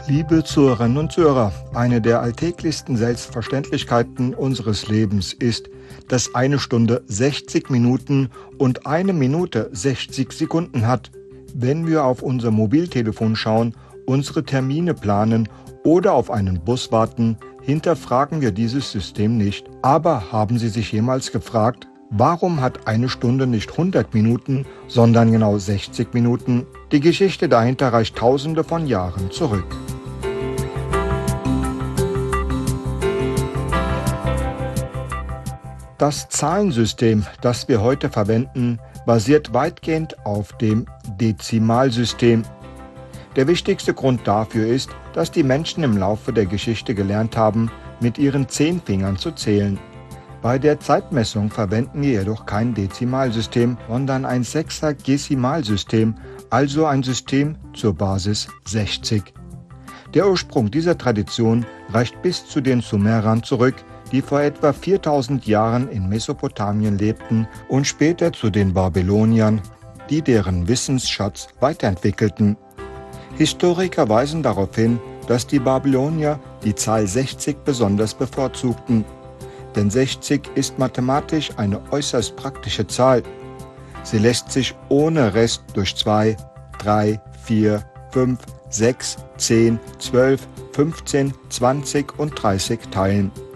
Liebe Zuhörerinnen und Zuhörer, eine der alltäglichsten Selbstverständlichkeiten unseres Lebens ist, dass eine Stunde 60 Minuten und eine Minute 60 Sekunden hat. Wenn wir auf unser Mobiltelefon schauen, unsere Termine planen oder auf einen Bus warten, hinterfragen wir dieses System nicht. Aber haben Sie sich jemals gefragt, warum hat eine Stunde nicht 100 Minuten, sondern genau 60 Minuten? Die Geschichte dahinter reicht Tausende von Jahren zurück. Das Zahlensystem, das wir heute verwenden, basiert weitgehend auf dem Dezimalsystem. Der wichtigste Grund dafür ist, dass die Menschen im Laufe der Geschichte gelernt haben, mit ihren 10 Fingern zu zählen. Bei der Zeitmessung verwenden wir jedoch kein Dezimalsystem, sondern ein Sechsagesimalsystem, also ein System zur Basis 60. Der Ursprung dieser Tradition reicht bis zu den Sumerern zurück, die vor etwa 4000 Jahren in Mesopotamien lebten, und später zu den Babyloniern, die deren Wissensschatz weiterentwickelten. Historiker weisen darauf hin, dass die Babylonier die Zahl 60 besonders bevorzugten. Denn 60 ist mathematisch eine äußerst praktische Zahl. Sie lässt sich ohne Rest durch 2, 3, 4, 5, 6, 10, 12, 15, 20 und 30 teilen.